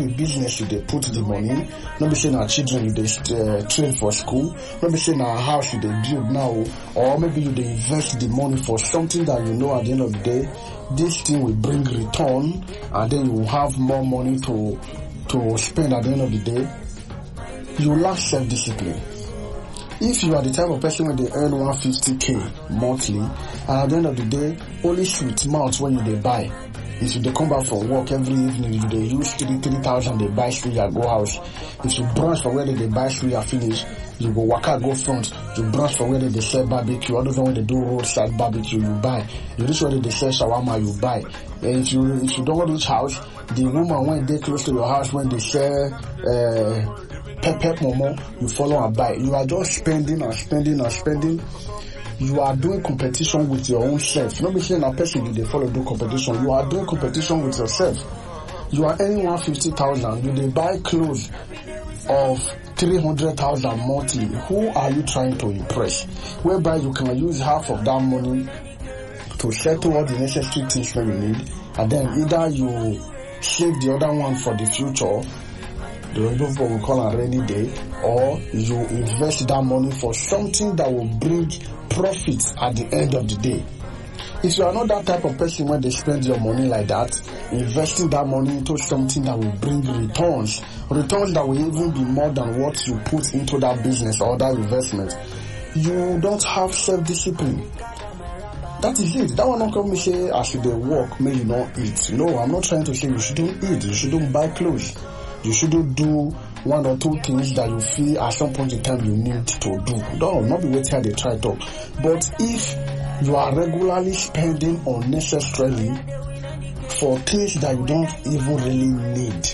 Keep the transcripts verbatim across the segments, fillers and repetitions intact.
be business you dey put the money, no be say na children you dey uh, train for school, no be say na house you dey build now, or maybe you dey invest the money for something that you know at the end of the day, this thing will bring return, and then you will have more money to to spend at the end of the day. You lack self-discipline. If you are the type of person where they earn one hundred fifty k monthly, and at the end of the day, only sweet mouth when you they buy. If you they come back from work every evening, you they use three three thousand, they buy suya, go house. If you branch from where they, they buy suya finish, you go waka, go front. You branch from where they, they sell barbecue. Other than when they do roadside barbecue, you buy. You reach where they sell shawarma, you buy. And if you if you don't reach house, the woman when they close to your house when they sell uh pep momo, you follow and buy. You are just spending and spending and spending. You are doing competition with your own self. Not be saying a person you they follow do competition. You are doing competition with yourself. You are earning one hundred fifty thousand. You they buy clothes of three hundred thousand monthly. Who are you trying to impress? Whereby you can use half of that money to settle all the necessary things that you need, and then either you save the other one for the future, the what we call a rainy day, or you invest that money for something that will bring profits at the end of the day. If you are not that type of person when they spend your money like that, investing that money into something that will bring returns, returns that will even be more than what you put into that business or that investment, you don't have self-discipline. That is it. That one not come me say I should work, may you not eat. No, I'm not trying to say you shouldn't eat, you shouldn't buy clothes. You shouldn't do one or two things that you feel at some point in time you need to do. No, not be waiting how they try to. But if you are regularly spending unnecessarily for things that you don't even really need,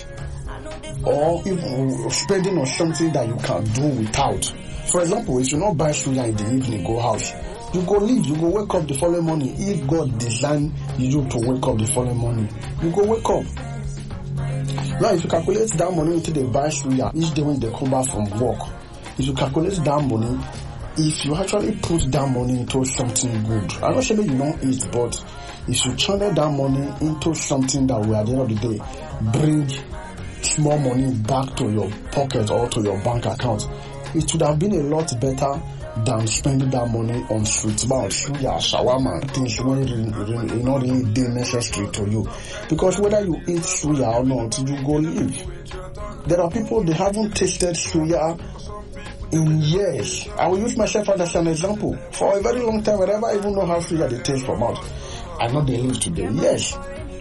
or even spending on something that you can do without. For example, if you not buy suya in the evening, go house, you go leave, you go wake up the following morning. If God designed you to wake up the following morning, you go wake up. Now, if you calculate that money into the buy suya each day when they come back from work, if you calculate that money, if you actually put that money into something good, I'm not sure you don't eat, but if you channel that money into something that will at the end of the day bring small money back to your pocket or to your bank account, it would have been a lot better than spending that money on sweet mouth, suya, shawarma, things when it really, not really be necessary to you. Because whether you eat suya or not, you go live. There are people, they haven't tasted suya in years. I will use myself as an example. For a very long time, I never even know how suya they taste from mouth. I know they live today. Yes.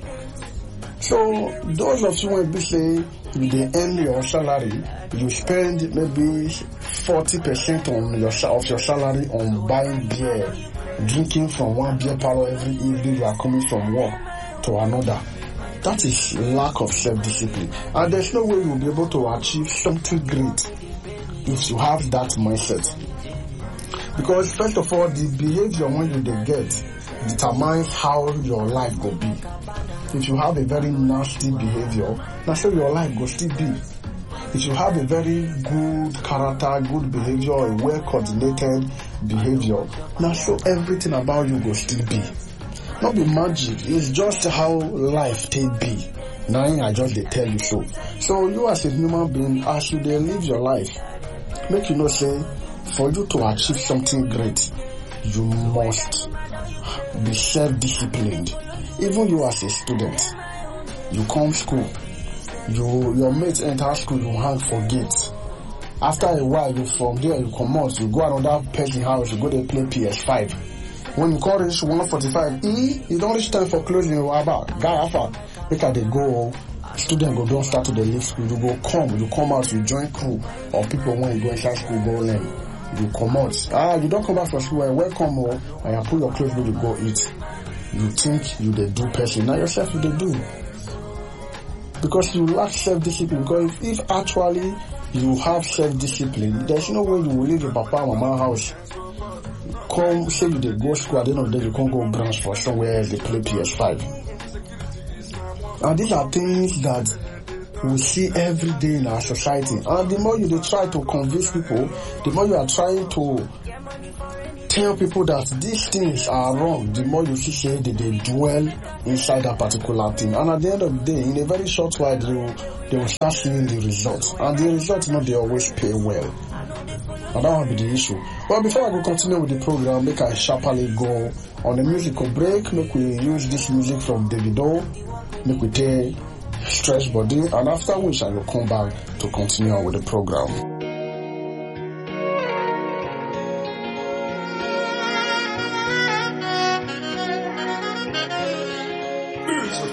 So those of you when be say you dey earn your salary, you spend maybe forty percent on your of your salary on buying beer, drinking from one beer parlor every evening you are coming from work to another. That is lack of self-discipline, and there's no way you'll be able to achieve something great if you have that mindset. Because first of all, the behavior when you dey get determines how your life will be. If you have a very nasty behavior, now so your life will still be. If you have a very good character, good behavior, a well-coordinated behavior, now so everything about you will still be. Not be magic, it's just how life take be. Now I just they tell you so. So you as a human being, as you they live your life, make you know say, for you to achieve something great, you must be self-disciplined. Even you as a student, you come school, you your mates enter school, you hang for gates. After a while, you from there you come out, you go another person house, you go there play P S five. When you call reach one forty-five, e you don't reach time for closing your about guy after. Look at they go, student go don't start to the leave school, you go come, you come out, you join crew of people when you go inside school go learn. You come out. Ah, you don't come back from school, welcome oh, and you put your clothes when you go eat. You think you they do person, now yourself you they do. Because you lack self-discipline. Because if, if actually you have self-discipline, there's no way you will leave your papa and mama house. Come, say you they go school, at the end of the day you can't go branch for somewhere else, they play P S five. And these are things that we see every day in our society. And the more you they try to convince people, the more you are trying to tell people that these things are wrong, the more you see say they, they dwell inside that particular thing. And at the end of the day, in a very short while, they will, they will start seeing the results. And the results, you know, they always pay well. And that will be the issue. Well, before I go continue with the program, make I sharply go on a musical break. Make we use this music from Davido. Make we take Stress Body. And after which I will come back to continue with the program.